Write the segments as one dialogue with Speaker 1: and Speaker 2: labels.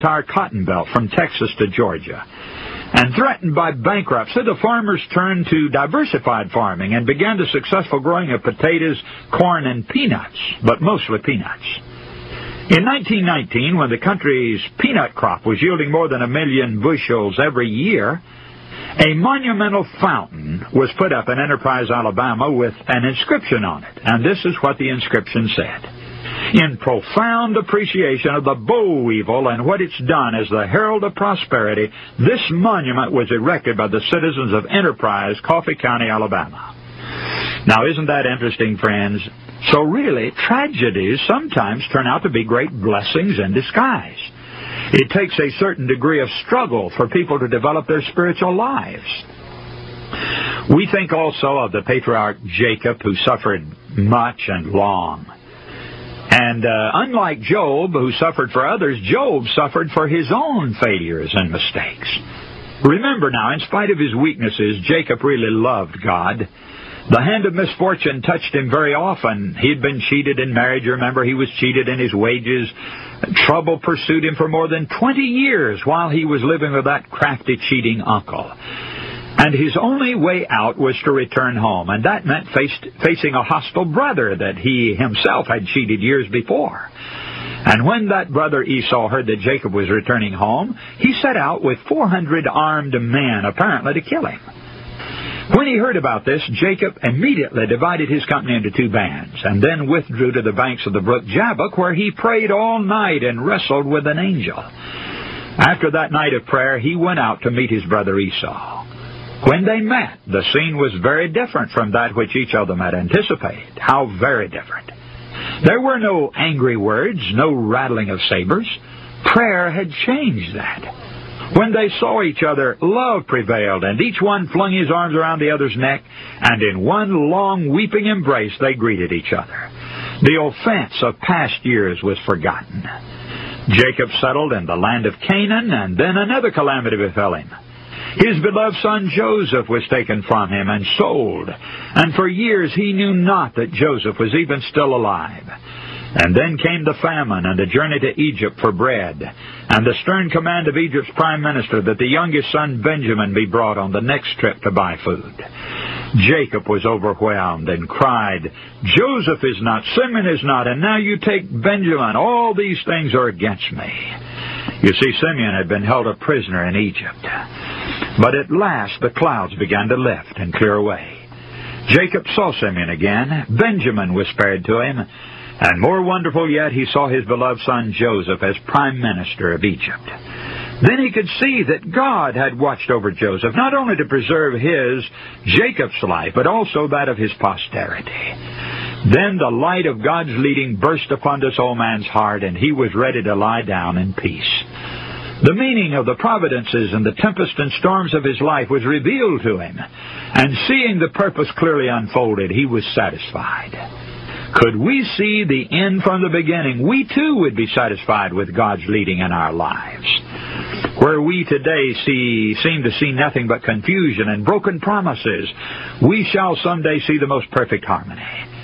Speaker 1: entire cotton belt from Texas to Georgia. And threatened by bankruptcy, the farmers turned to diversified farming and began the successful growing of potatoes, corn, and peanuts, but mostly peanuts. In 1919, when the country's peanut crop was yielding more than 1 million bushels every year, a monumental fountain was put up in Enterprise, Alabama, with an inscription on it. And this is what the inscription said. In profound appreciation of the boll weevil and what it's done as the herald of prosperity, this monument was erected by the citizens of Enterprise, Coffee County, Alabama. Now, isn't that interesting, friends? So really, tragedies sometimes turn out to be great blessings in disguise. It takes a certain degree of struggle for people to develop their spiritual lives. We think also of the patriarch Jacob, who suffered much and long. And unlike Job, who suffered for others, Job suffered for his own failures and mistakes. Remember now, in spite of his weaknesses, Jacob really loved God. The hand of misfortune touched him very often. He had been cheated in marriage. Remember, he was cheated in his wages. Trouble pursued him for more than 20 years while he was living with that crafty, cheating uncle. And his only way out was to return home, and that meant facing a hostile brother that he himself had cheated years before. And when that brother Esau heard that Jacob was returning home, he set out with 400 armed men, apparently to kill him. When he heard about this, Jacob immediately divided his company into 2 bands, and then withdrew to the banks of the brook Jabbok, where he prayed all night and wrestled with an angel. After that night of prayer, he went out to meet his brother Esau. When they met, the scene was very different from that which each of them had anticipated. How very different. There were no angry words, no rattling of sabers. Prayer had changed that. When they saw each other, love prevailed, and each one flung his arms around the other's neck, and in one long weeping embrace they greeted each other. The offense of past years was forgotten. Jacob settled in the land of Canaan, and then another calamity befell him. His beloved son Joseph was taken from him and sold, and for years he knew not that Joseph was even still alive. And then came the famine and the journey to Egypt for bread, and the stern command of Egypt's prime minister that the youngest son Benjamin be brought on the next trip to buy food. Jacob was overwhelmed and cried, "Joseph is not, Simeon is not, and now you take Benjamin. All these things are against me." You see, Simeon had been held a prisoner in Egypt. But at last the clouds began to lift and clear away. Jacob saw Simeon again. Benjamin was spared to him. And more wonderful yet, he saw his beloved son Joseph as prime minister of Egypt. Then he could see that God had watched over Joseph, not only to preserve Jacob's life, but also that of his posterity. Then the light of God's leading burst upon this old man's heart, and he was ready to lie down in peace. The meaning of the providences and the tempest and storms of his life was revealed to him, and seeing the purpose clearly unfolded, he was satisfied. Could we see the end from the beginning, we too would be satisfied with God's leading in our lives. Where we today seem to see nothing but confusion and broken promises, we shall someday see the most perfect harmony.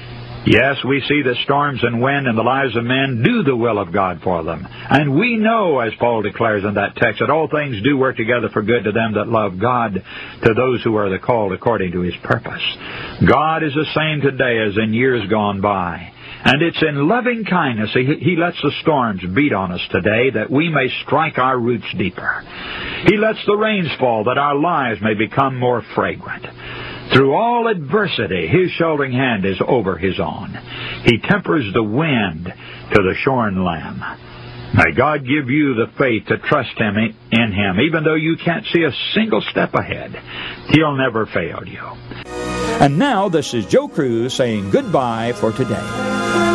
Speaker 1: Yes, we see that storms and wind in the lives of men do the will of God for them. And we know, as Paul declares in that text, that all things do work together for good to them that love God, to those who are the called according to His purpose. God is the same today as in years gone by. And it's in loving kindness He lets the storms beat on us today that we may strike our roots deeper. He lets the rains fall that our lives may become more fragrant. Through all adversity, His sheltering hand is over His own. He tempers the wind to the shorn lamb. May God give you the faith to trust Him in Him, even though you can't see a single step ahead. He'll never fail you.
Speaker 2: And now this is Joe Cruz saying goodbye for today.